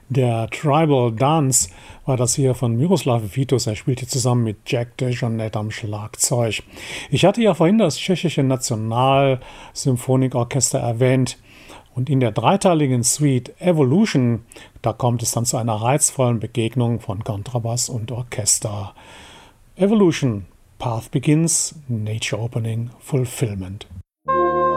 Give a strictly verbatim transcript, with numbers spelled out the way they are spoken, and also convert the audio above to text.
Der Tribal Dance war das hier von Miroslav Vitus. Er spielte zusammen mit Jack DeJohnette am Schlagzeug. Ich hatte ja vorhin das tschechische Nationalsymphonieorchester erwähnt. Und in der dreiteiligen Suite Evolution, da kommt es dann zu einer reizvollen Begegnung von Kontrabass und Orchester. Evolution, Path Begins, Nature Opening, Fulfillment.